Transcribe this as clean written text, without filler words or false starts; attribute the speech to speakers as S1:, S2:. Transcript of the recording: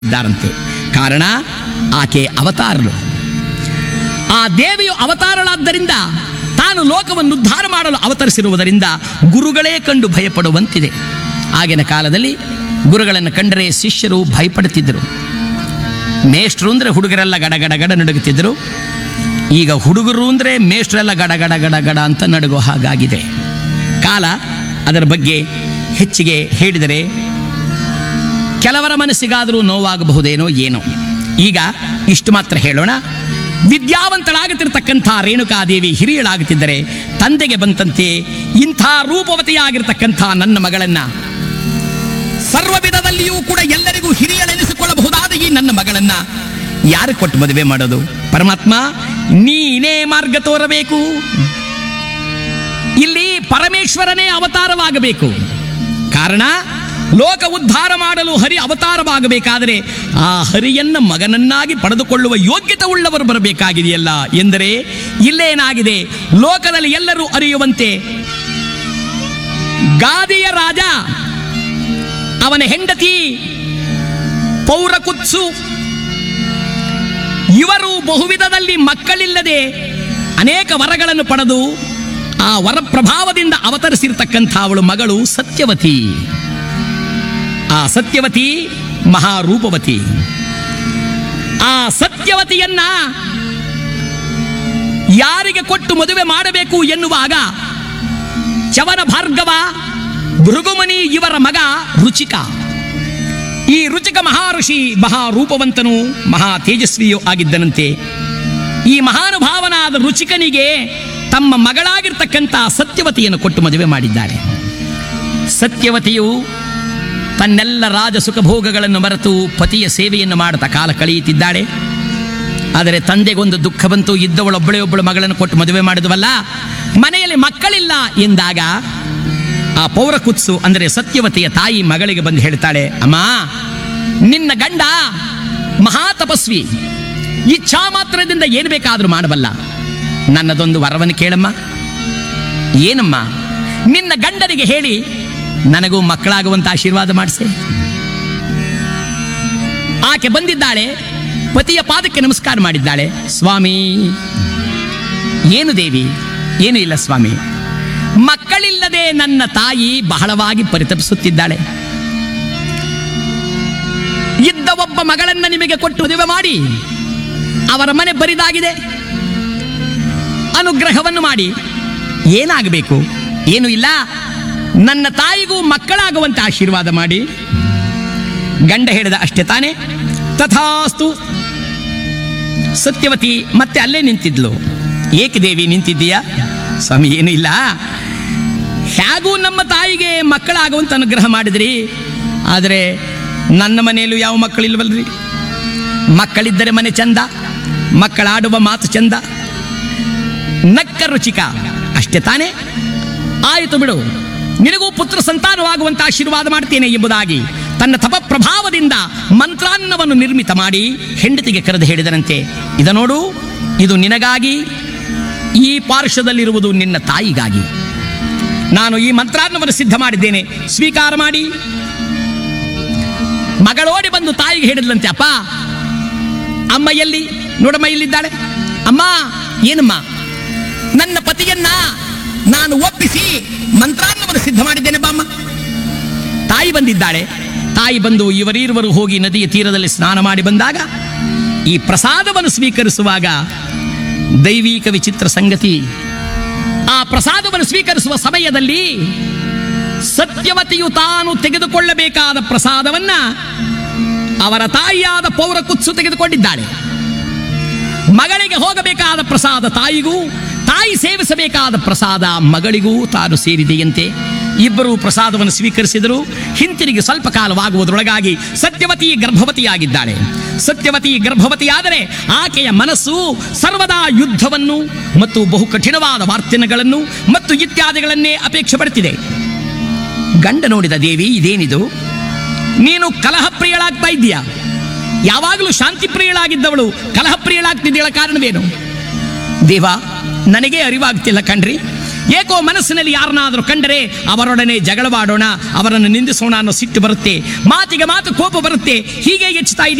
S1: ಇದ್ದಾರಂತೆ. ಕಾರಣ ಆಕೆ ಅವತಾರಳು. ಆ ದೇವಿಯು ಅವತಾರಳಾದ್ದರಿಂದ ತಾನು ಲೋಕವನ್ನು ಉದ್ಧಾರ ಮಾಡಲು ಅವತರಿಸಿರುವುದರಿಂದ ಗುರುಗಳೇ ಕಂಡು ಭಯಪಡುವಂತಿದೆ. ಆಗಿನ ಕಾಲದಲ್ಲಿ ಗುರುಗಳನ್ನು ಕಂಡರೆ ಶಿಷ್ಯರು ಭಯಪಡುತ್ತಿದ್ದರು. ಮೇಷ್ಟ್ರು ಅಂದರೆ ಹುಡುಗರೆಲ್ಲ ಗಡ ಗಡ ನಡುಗುತ್ತಿದ್ದರು. ಈಗ ಹುಡುಗರು ಅಂದರೆ ಮೇಷ್ಟ್ರೆಲ್ಲ ಗಡ ಗಡ ಅಂತ ನಡುಗೋ ಹಾಗಾಗಿದೆ. ಕಾಲ ಅದರ ಬಗ್ಗೆ ಹೆಚ್ಚಿಗೆ ಹೇಳಿದರೆ ಕೆಲವರ ಮನಸ್ಸಿಗಾದರೂ ನೋವಾಗಬಹುದೇನೋ ಏನೋ. ಈಗ ಇಷ್ಟು ಮಾತ್ರ ಹೇಳೋಣ. ವಿದ್ಯಾವಂತಳಾಗುತ್ತಿರತಕ್ಕಂಥ ರೇಣುಕಾದೇವಿ ಹಿರಿಯಳಾಗುತ್ತಿದ್ದರೆ ತಂದೆಗೆ ಬಂತಂತೆ ಇಂಥ ರೂಪವತಿಯಾಗಿರ್ತಕ್ಕಂಥ ನನ್ನ ಮಗಳನ್ನ, ಸರ್ವ ವಿಧದಲ್ಲಿಯೂ ಕೂಡ ಎಲ್ಲರಿಗೂ ಹಿರಿಯಳೆನಿಸಿಕೊಳ್ಳಬಹುದಾದ ಈ ನನ್ನ ಮಗಳನ್ನ ಯಾರು ಕೊಟ್ಟು ಮದುವೆ ಮಾಡೋದು? ಪರಮಾತ್ಮ ನೀನೇ ಮಾರ್ಗ ತೋರಬೇಕು. ಇಲ್ಲಿ ಪರಮೇಶ್ವರನೇ ಅವತಾರವಾಗಬೇಕು. ಕಾರಣ ಲೋಕ ಉದ್ಧಾರ ಮಾಡಲು ಹರಿ ಅವತಾರವಾಗಬೇಕಾದರೆ ಆ ಹರಿಯನ್ನ ಮಗನನ್ನಾಗಿ ಪಡೆದುಕೊಳ್ಳುವ ಯೋಗ್ಯತೆ ಉಳ್ಳವರು ಬರಬೇಕಾಗಿದೆಯಲ್ಲ ಎಂದರೆ ಇಲ್ಲೇನಾಗಿದೆ? ಲೋಕದಲ್ಲಿ ಎಲ್ಲರೂ ಅರಿಯುವಂತೆ ಗಾದಿಯ ರಾಜ, ಅವನ ಹೆಂಡತಿ ಪೌರಕುತ್ಸು, ಇವರು ಬಹುವಿಧದಲ್ಲಿ ಮಕ್ಕಳಿಲ್ಲದೆ ಅನೇಕ ವರಗಳನ್ನು ಪಡೆದು ಆ ವರ ಪ್ರಭಾವದಿಂದ ಅವತರಿಸಿರ್ತಕ್ಕಂಥ ಅವಳು ಮಗಳು ಸತ್ಯವತಿ. ಆ ಸತ್ಯವತಿ ಮಹಾರೂಪವತಿ. ಆ ಸತ್ಯವತಿಯನ್ನ ಯಾರಿಗೆ ಕೊಟ್ಟು ಮದುವೆ ಮಾಡಬೇಕು ಎನ್ನುವಾಗ ಚವನ ಭಾರ್ಗವ, ಭೃಗುಮುನಿ ಇವರ ಮಗ ರುಚಿಕ. ಈ ರುಚಿಕ ಮಹಾಋಷಿ ಮಹಾರೂಪವಂತನು ಮಹಾ ತೇಜಸ್ವಿಯೂ ಆಗಿದ್ದನಂತೆ. ಈ ಮಹಾನುಭಾವನಾದ ರುಚಿಕನಿಗೆ ತಮ್ಮ ಮಗಳಾಗಿರ್ತಕ್ಕಂಥ ಸತ್ಯವತಿಯನ್ನು ಕೊಟ್ಟು ಮದುವೆ ಮಾಡಿದ್ದಾರೆ. ಸತ್ಯವತಿಯು ತನ್ನೆಲ್ಲ ರಾಜ ಸುಖಭೋಗಗಳನ್ನು ಮರೆತು ಪತಿಯ ಸೇವೆಯನ್ನು ಮಾಡುತ್ತಾ ಕಾಲ ಕಳೆಯುತ್ತಿದ್ದಾಳೆ. ಆದರೆ ತಂದೆಗೊಂದು ದುಃಖ ಬಂತು. ಒಬ್ಬಳು ಮಗಳನ್ನು ಕೊಟ್ಟು ಮದುವೆ ಮಾಡಿದ್ವಲ್ಲ, ಮನೆಯಲ್ಲಿ ಮಕ್ಕಳಿಲ್ಲ ಎಂದಾಗ ಆ ಪೌರಕುತ್ಸು ಅಂದರೆ ಸತ್ಯವತಿಯ ತಾಯಿ ಮಗಳಿಗೆ ಬಂದು ಹೇಳ್ತಾಳೆ, ಅಮ್ಮ, ನಿನ್ನ ಗಂಡ ಮಹಾ ತಪಸ್ವಿ, ಇಚ್ಛಾ ಮಾತ್ರದಿಂದ ಏನು ಬೇಕಾದರೂ ಮಾಡಬಲ್ಲ. ನನ್ನದೊಂದು ವರವನ್ನು ಕೇಳಮ್ಮ. ಏನಮ್ಮ? ನಿನ್ನ ಗಂಡನಿಗೆ ಹೇಳಿ ನನಗೂ ಮಕ್ಕಳಾಗುವಂತ ಆಶೀರ್ವಾದ ಮಾಡಿಸೆ. ಆಕೆ ಬಂದಿದ್ದಾಳೆ, ಪತಿಯ ಪಾದಕ್ಕೆ ನಮಸ್ಕಾರ ಮಾಡಿದ್ದಾಳೆ. ಸ್ವಾಮಿ, ಏನು ದೇವಿ? ಏನು ಇಲ್ಲ ಸ್ವಾಮಿ, ಮಕ್ಕಳಿಲ್ಲದೆ ನನ್ನ ತಾಯಿ ಬಹಳವಾಗಿ ಪರಿತಪಿಸುತ್ತಿದ್ದಾಳೆ. ಇದ್ದ ಒಬ್ಬ ಮಗಳನ್ನ ನಿಮಗೆ ಕೊಟ್ಟು ಮದುವೆ ಮಾಡಿ ಅವರ ಮನೆ ಬರಿದಾಗಿದೆ, ಅನುಗ್ರಹವನ್ನು ಮಾಡಿ. ಏನಾಗಬೇಕು? ಏನು ಇಲ್ಲ, ನನ್ನ ತಾಯಿಗೂ ಮಕ್ಕಳಾಗುವಂತೆ ಆಶೀರ್ವಾದ ಮಾಡಿ. ಗಂಡ ಹೇಳಿದ ಅಷ್ಟೇ ತಾನೇ. ತಥಾಸ್ತು. ಸತ್ಯವತಿ ಮತ್ತೆ ಅಲ್ಲೇ ನಿಂತಿದ್ಲು. ಏಕೆ ದೇವಿ ನಿಂತಿದ್ದೀಯಾ? ಸ್ವಾಮಿ, ಏನು ಇಲ್ಲ, ಹೇಗೂ ನಮ್ಮ ತಾಯಿಗೆ ಮಕ್ಕಳಾಗುವಂತ ಅನುಗ್ರಹ ಮಾಡಿದ್ರಿ, ಆದರೆ ನನ್ನ ಮನೆಯಲ್ಲೂ ಯಾವ ಮಕ್ಕಳಿಲ್ವಲ್ರಿ. ಮಕ್ಕಳಿದ್ದರೆ ಮನೆ ಚಂದ, ಮಕ್ಕಳಾಡುವ ಮಾತು ಚಂದ. ನಕ್ಕ ರುಚಿಕ. ಅಷ್ಟೇ ತಾನೇ. ಆಯಿತು ಬಿಡು, ನಿನಗೂ ಪುತ್ರ ಸಂತಾನವಾಗುವಂತ ಆಶೀರ್ವಾದ ಮಾಡ್ತೇನೆ ಎಂಬುದಾಗಿ ತನ್ನ ತಪ ಪ್ರಭಾವದಿಂದ ಮಂತ್ರಾನ್ನವನ್ನು ನಿರ್ಮಿತ ಮಾಡಿ ಹೆಂಡತಿಗೆ ಕರೆದು ಹೇಳಿದರಂತೆ, ಇದ ನೋಡು, ಇದು ನಿನಗಾಗಿ, ಈ ಪಾರ್ಶ್ವದಲ್ಲಿರುವುದು ನಿನ್ನ ತಾಯಿಗಾಗಿ. ನಾನು ಈ ಮಂತ್ರಾನ್ನವನ್ನು ಸಿದ್ಧ ಮಾಡಿದ್ದೇನೆ, ಸ್ವೀಕಾರ ಮಾಡಿ. ಮಗಳೋಡಿ ಬಂದು ತಾಯಿಗೆ ಹೇಳಿದ್ಲಂತೆ, ಅಪ್ಪ, ಅಮ್ಮ ಎಲ್ಲಿ? ನೋಡಮ್ಮ, ಇಲ್ಲಿದ್ದಾಳೆ. ಅಮ್ಮ, ಏನಮ್ಮ? ನನ್ನ ಪತಿಯನ್ನ ನಾನು ಒಪ್ಪಿಸಿ ಮಂತ್ರಾನ್ನವನ್ನು ಸಿದ್ಧ ಮಾಡಿದ್ದೇನೆ, ಬಾಮ್ಮ. ತಾಯಿ ಬಂದಿದ್ದಾಳೆ. ತಾಯಿ ಬಂದು ಇವರೀರುವರು ಹೋಗಿ ನದಿಯ ತೀರದಲ್ಲಿ ಸ್ನಾನ ಮಾಡಿ ಬಂದಾಗ ಈ ಪ್ರಸಾದವನ್ನು ಸ್ವೀಕರಿಸುವಾಗ ದೈವಿಕ ವಿಚಿತ್ರ ಸಂಗತಿ. ಆ ಪ್ರಸಾದವನ್ನು ಸ್ವೀಕರಿಸುವ ಸಮಯದಲ್ಲಿ ಸತ್ಯವತಿಯು ತಾನು ತೆಗೆದುಕೊಳ್ಳಬೇಕಾದ ಪ್ರಸಾದವನ್ನ ಅವರ ತಾಯಿಯಾದ ಪೌರಕುತ್ಸು ತೆಗೆದುಕೊಂಡಿದ್ದಾಳೆ. ಮಗಳಿಗೆ ಹೋಗಬೇಕಾದ ಪ್ರಸಾದ ತಾಯಿಗೂ, ತಾಯಿ ಸೇವಿಸಬೇಕಾದ ಪ್ರಸಾದ ಮಗಳಿಗೂ ತಾನು ಸೇರಿದೆಯಂತೆ. ಇಬ್ಬರು ಪ್ರಸಾದವನ್ನು ಸ್ವೀಕರಿಸಿದರು. ಹಿಂತಿರುಗಿ ಸ್ವಲ್ಪ ಕಾಲವಾಗುವುದರೊಳಗಾಗಿ ಸತ್ಯವತಿ ಗರ್ಭವತಿಯಾಗಿದ್ದಾಳೆ. ಸತ್ಯವತಿ ಗರ್ಭವತಿಯಾದರೆ ಆಕೆಯ ಮನಸ್ಸು ಸರ್ವದಾ ಯುದ್ಧವನ್ನು ಮತ್ತು ಬಹು ಕಠಿಣವಾದ ವಾರ್ತೆಗಳನ್ನು ಮತ್ತು ಇತ್ಯಾದಿಗಳನ್ನೇ ಅಪೇಕ್ಷೆ ಪಡುತ್ತಿದೆ. ಗಂಡ ನೋಡಿದ, ದೇವಿ, ಇದೇನಿದು? ನೀನು ಕಲಹಪ್ರಿಯಳಾಗ್ತಾ ಇದ್ದೀಯಾ? ಯಾವಾಗಲೂ ಶಾಂತಿ ಪ್ರಿಯಳಾಗಿದ್ದವಳು ಕಲಹಪ್ರಿಯಳಾಗ್ತಿದ್ದೀಳ, ಕಾರಣವೇನು? ದೇವ, ನನಗೆ ಅರಿವಾಗ್ತಿಲ್ಲ ಕಣ್ರಿ. ಏಕೋ ಮನಸ್ಸಿನಲ್ಲಿ ಯಾರನ್ನಾದರೂ ಕಂಡರೆ ಅವರೊಡನೆ ಜಗಳವಾಡೋಣ, ಅವರನ್ನು ನಿಂದಿಸೋಣ ಅನ್ನೋ ಸಿಟ್ಟು ಬರುತ್ತೆ, ಮಾತಿಗೆ ಮಾತು ಕೋಪ ಬರುತ್ತೆ. ಹೀಗೆ ಹೆಚ್ಚುತ್ತಾ